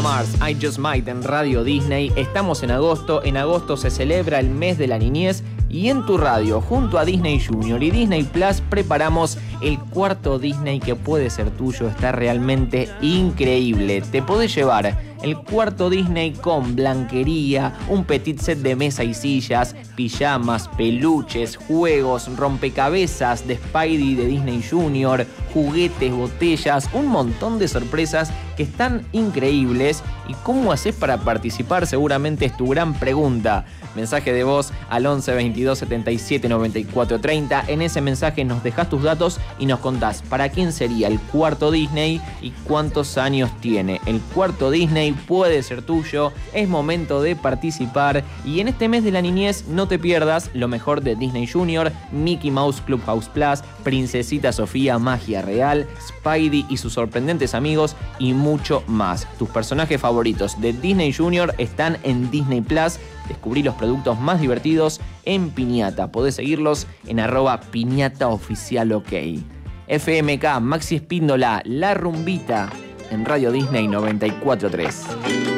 Mars, I Just Might en Radio Disney. Estamos en agosto se celebra el mes de la niñez y en tu radio, junto a Disney Junior y Disney Plus, preparamos el cuarto Disney que puede ser tuyo. Está realmente increíble. Te podés llevar el cuarto Disney con blanquería, un petit set de mesa y sillas, pijamas, peluches, juegos, rompecabezas de Spidey de Disney Junior, juguetes, botellas, un montón de sorpresas que están increíbles. ¿Y cómo haces para participar? Seguramente es tu gran pregunta. Mensaje de voz al 11 22 77 94 30. En ese mensaje nos dejás tus datos y nos contás para quién sería el cuarto Disney y cuántos años tiene. El cuarto Disney puede ser tuyo, es momento de participar. Y en este mes de la niñez no te pierdas lo mejor de Disney Junior, Mickey Mouse Clubhouse Plus, Princesita Sofía Magia Real, Spidey y sus sorprendentes amigos y mucho más. Tus personajes favoritos de Disney Junior están en Disney Plus. Descubrí los productos más divertidos en Piñata. Podés seguirlos en @piñataoficialok. FMK, Maxi Espíndola, La Rumbita en Radio Disney 94.3.